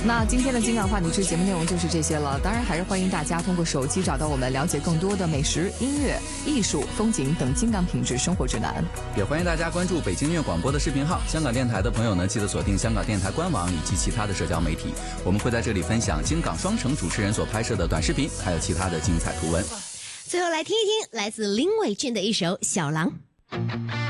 那今天的金港话你知节目内容就是这些了，当然还是欢迎大家通过手机找到我们，了解更多的美食、音乐、艺术、风景等金港品质生活指南。 也欢迎大家关注北京音乐广播的视频号，香港电台的朋友呢，记得锁定香港电台官网以及其他的社交媒体，我们会在这里分享京港双城主持人所拍摄的短视频，还有其他的精彩图文。 最后来听一听来自林伟俊的一首《小狼》。